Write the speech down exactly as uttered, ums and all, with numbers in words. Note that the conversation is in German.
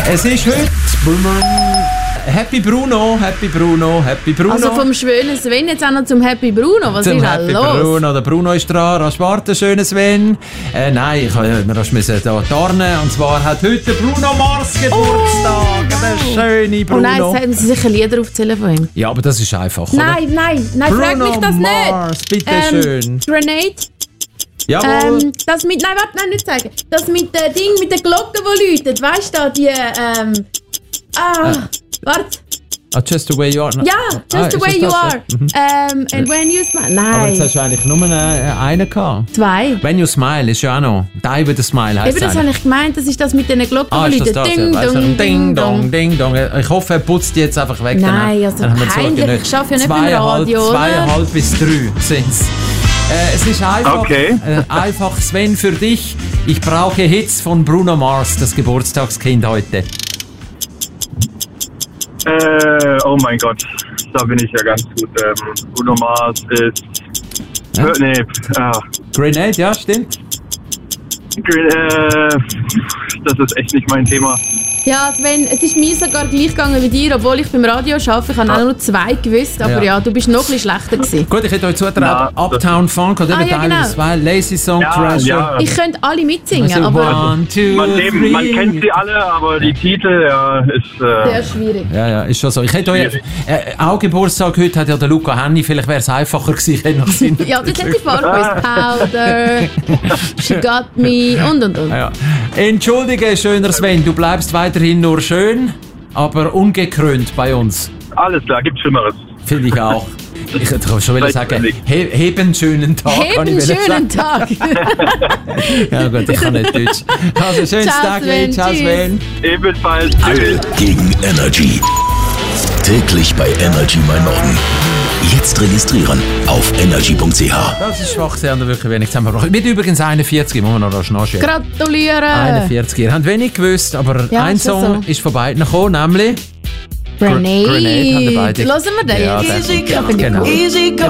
Es ist heute Happy Bruno, Happy Bruno, Happy Bruno. Also vom schönen Sven jetzt auch noch zum Happy Bruno. Was zum ist Happy da los? Bruno. Der Bruno ist dran. Rasch warten, schöner Sven. Äh, nein, ich musste hier tarnen. Und zwar hat heute Bruno Mars Geburtstag. Oh, der schöne Bruno. Oh nein, jetzt haben Sie sicher Lieder aufzählen von ihm. Ja, aber das ist einfach, Nein, oder? nein, nein, Bruno frag mich das Mars, nicht. bitte ähm, schön. Grenade. Jawohl. Ähm, das mit, nein, warte, nein, nicht sagen. Das mit dem Ding, mit der Glocke, die läutet. Weißt du, die, ähm, ah, äh. warte. Ah, Just the way you are. Ja, Just ah, the way you are. Mhm. Ähm, and when you smile. Nein. Aber jetzt hast du eigentlich nur einen, einen gehabt. Zwei. When you smile ist ja auch noch. Die with a smile heisst es. Eben, das habe ich gemeint, das ist das mit den Glocken, ah, die läuten. Ding, ja, dong, ding, dong, ding, dong. Ich hoffe, er putzt die jetzt einfach weg. Nein, also peinlich. Ich arbeite ja nicht beim Radio, oder? Zweieinhalb bis drei sind es. Äh, es ist einfach, okay. äh, einfach, Sven, für dich. Ich brauche Hits von Bruno Mars, das Geburtstagskind heute. Äh, oh mein Gott, da bin ich ja ganz gut. Ähm, Bruno Mars ist... Ja? Nee, äh, Grenade, ja, stimmt. Äh, das ist echt nicht mein Thema. Ja, Sven, es ist mir sogar gleich gegangen wie dir, obwohl ich beim Radio arbeite. Ich habe auch nur zwei gewusst, aber ja, ja du bist noch ein bisschen schlechter gewesen. Gut, ich hätte euch zutrauen, ja, Uptown Funk oder ah, ja, genau. zwei, Lazy Song, ja, Treasure. Ja. Ich könnte alle mitsingen, also aber... One, two, man, eben, man kennt sie alle, aber die Titel, ja, ist... Äh, sehr schwierig. Ja, ja, ist schon so. Ich hätte euch... Äh, auch Geburtstag heute hat ja der Luca Henny, vielleicht wäre es einfacher gewesen, nach seinen ja, das hätte ich vorgewusst. Powder, She Got Me und und und. Ja. Entschuldige, schöner Sven, du bleibst weiterhin nur schön, aber ungekrönt bei uns. Alles klar, gibt's Schlimmeres. Finde ich auch. Ich kann schon wieder sagen, he, heben einen schönen Tag. Heben einen schönen Tag. Ja gut, ich kann nicht Deutsch. Also, schönes Tag, Sven. Ciao, Sven. Ebenfalls. Alle gegen Energy. Täglich bei Energy Mein Morgen. Jetzt registrieren auf energy punkt c h. Das ist schwach, sie haben da wirklich wenig zusammengebracht. Mit übrigens einundvierzig, muss man noch rasch nachschauen. Gratulieren! einundvierzig, ihr habt wenig gewusst, aber ja, ein Song so. ist von beiden gekommen, nämlich... Grenade. Grenade haben beide. Hören wir den? Ja, Easy, ja, genau. Easy